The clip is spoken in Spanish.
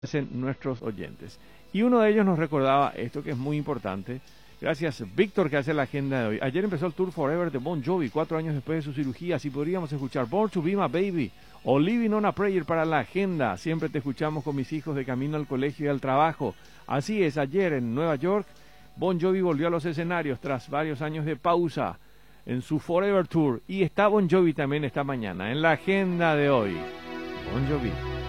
hacen nuestros oyentes. Y uno de ellos nos recordaba esto que es muy importante. Gracias, Víctor, que hace la agenda de hoy. Ayer empezó el Tour Forever de Bon Jovi, 4 años después de su cirugía. Si podríamos escuchar Born to Be My Baby o Living on a Prayer para la agenda. Siempre te escuchamos con mis hijos de camino al colegio y al trabajo. Así es, ayer en Nueva York, Bon Jovi volvió a los escenarios tras varios años de pausa en su Forever Tour. Y está Bon Jovi también esta mañana en la agenda de hoy. Bon Jovi.